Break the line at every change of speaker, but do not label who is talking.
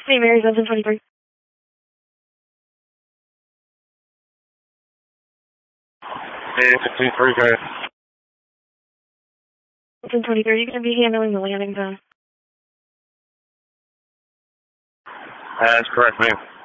Hey, Mary, Benson 23.
Hey, 15-3, go ahead.
Benson 23, you going to be handling the landing zone?
That's correct, ma'am.